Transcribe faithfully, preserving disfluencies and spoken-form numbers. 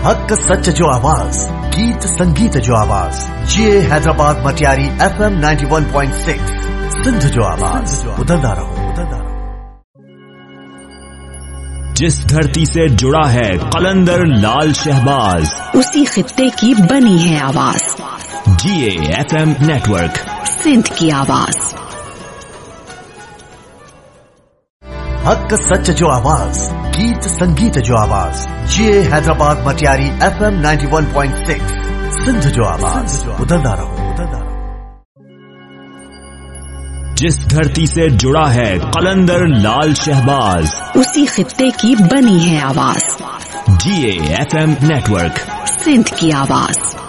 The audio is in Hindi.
हक सच जो आवाज, गीत संगीत जो आवाज, ये Hyderabad Matiari F M ninety one point six Sindh जो आवाज, उदलदा रहो उदलदा रहो। जिस धरती से जुड़ा है कलंदर लाल शहबाज, उसी खित्ते की बनी है आवाज। जीए एफ एम नेटवर्क, सिंध की आवाज। हक सच जो आवाज, गीत संगीत जो आवाज, ये Hyderabad Matiari F M ninety one point six Sindh जो आवाज, उदलदा रहो उदलदा रहो। जिस धरती से जुड़ा है कलंदर लाल शहबाज, उसी खित्ते की बनी है आवाज। जीए एफ एम नेटवर्क, सिंध की आवाज।